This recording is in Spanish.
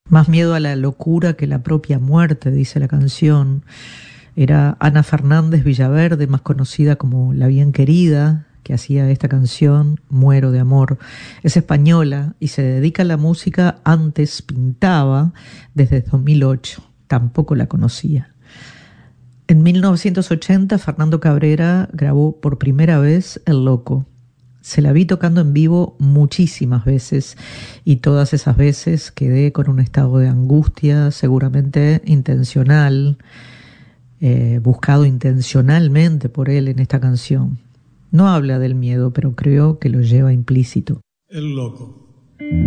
Más miedo a la locura que la propia muerte, dice la canción. Era Ana Fernández Villaverde, más conocida como La Bien Querida, que hacía esta canción, Muero de Amor. Es española y se dedica a la música. Antes pintaba desde 2008. Tampoco la conocía. En 1980, Fernando Cabrera grabó por primera vez El Loco. Se la vi tocando en vivo muchísimas veces y todas esas veces quedé con un estado de angustia, seguramente intencional, buscado intencionalmente por él en esta canción. No habla del miedo, pero creo que lo lleva implícito. El Loco.